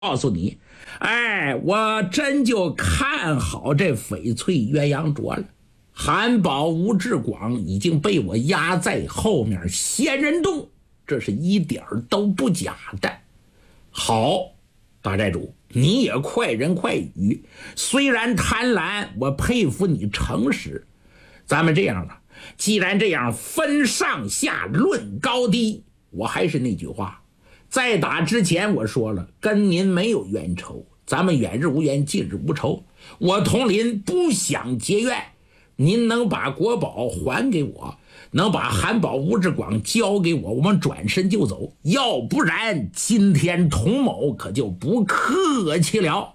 告诉你，我真就看好这翡翠鸳鸯镯了。韩宝、吴志广已经被我压在后面仙人洞，这是一点都不假的。好，大寨主，你也快人快语，虽然贪婪，我佩服你诚实。咱们这样了，既然这样，分上下论高低。我还是那句话，在打之前我说了，跟您没有冤仇，咱们远日无冤，近日无仇。我同林不想结怨，您能把国宝还给我，能把韩宝、吴志广交给我，我们转身就走。要不然今天童某可就不客气了。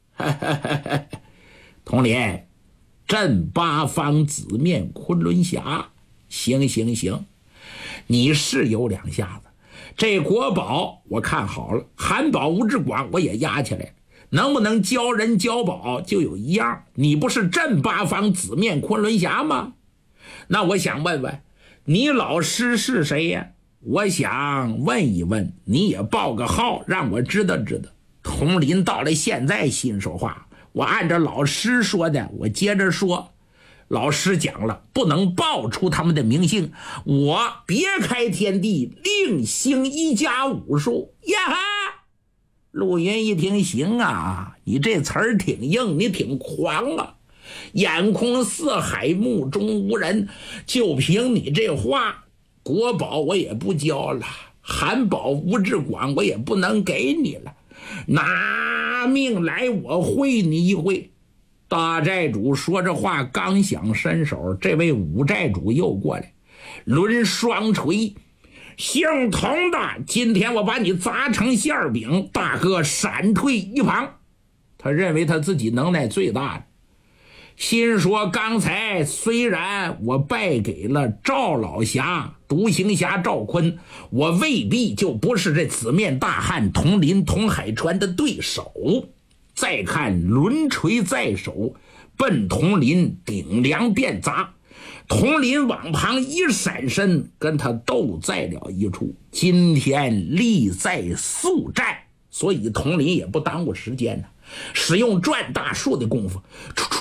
童林，镇八方紫面昆仑侠，行，你是有两下子。这国宝我看好了，韩宝、吴志广我也压起来，能不能交人交宝就有一样。你不是镇八方紫面昆仑侠吗？那我想问问你老师是谁呀？我想问一问，你也报个号让我知道。童林到了现在心说话，我按照老师说的，我接着说。老师讲了，不能报出他们的名姓，我别开天地，另行一家武术呀哈！陆云一听，行啊，你这词儿挺硬，你挺狂啊！眼空四海，目中无人，就凭你这话，国宝我也不交了，韩宝、吴志广我也不能给你了，拿命来我会你一会。大寨主说这话刚想伸手，这位武寨主又过来抡双锤，姓童的，今天我把你砸成馅饼。大哥闪退一旁，他认为他自己能耐最大了，心说刚才虽然我败给了赵老侠、独行侠赵坤，我未必就不是这紫面大汉童林、童海川的对手。再看抡锤在手，奔童林顶梁便砸，童林往旁一闪身，跟他斗在了一处。今天力在速战，所以童林也不耽误时间了，使用转大术的功夫，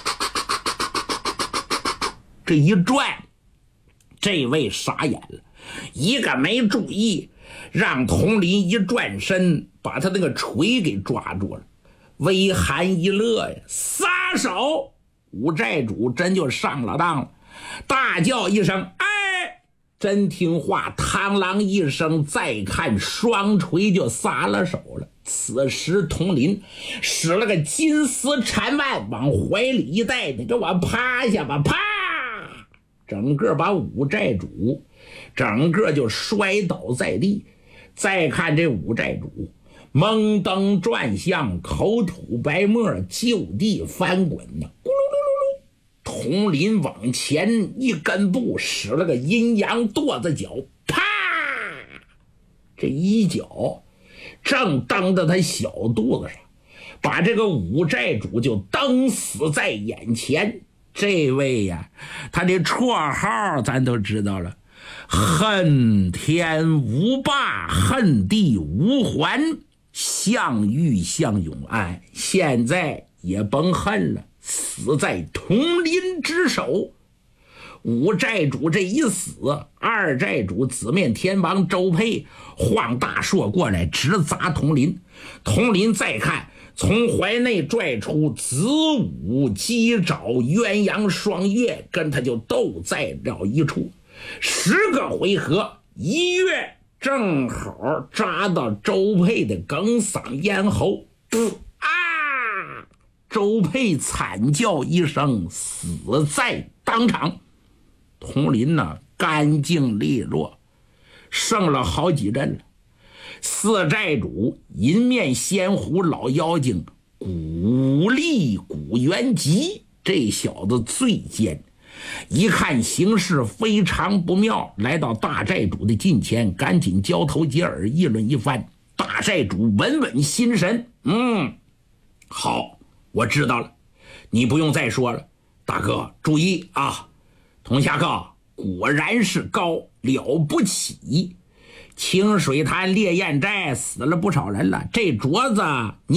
这一转，这位傻眼了，一个没注意，让童林一转身，把他那个锤给抓住了。微寒一乐呀，撒手！武寨主真就上了当了，大叫一声，真听话，螳啷一声，再看双锤就撒了手了。此时童林使了个金丝缠腕，往怀里一带，你给我趴下吧，啪！整个把武寨主整个就摔倒在地。再看这武寨主蒙登转向，口吐白沫，就地翻滚呢，咕噜噜噜噜。童林往前一根步，使了个阴阳跺子脚，啪！这一脚正蹬到他小肚子上，把这个武寨主就蹬死在眼前。这位呀，他的绰号咱都知道了，恨天无霸，恨地无还，项羽项永安，现在也甭恨了，死在童林之手。武寨主这一死，二寨主紫面天王周佩晃大槊过来直砸童林。童林再看，从怀内拽出子午鸡爪鸳鸯双月，跟他就斗在了一处。10个回合，一月正好扎到周佩的哽嗓咽喉，周佩惨叫一声，死在当场。童林呢，干净利落，胜了好几阵了。四寨主银面仙狐老妖精古力古元吉，这小子最奸，一看形势非常不妙，来到大寨主的近前，赶紧交头接耳议论一番。大寨主稳稳心神，好，我知道了，你不用再说了。大哥注意啊，童侠客果然是高了不起， 清水潭烈焰寨死了不少人了，这镯子